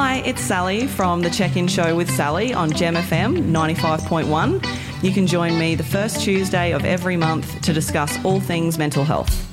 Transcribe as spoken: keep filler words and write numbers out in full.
Hi, it's Sally from The Check-In Show with Sally on Gem F M ninety-five point one. You can join me the first Tuesday of every month to discuss all things mental health.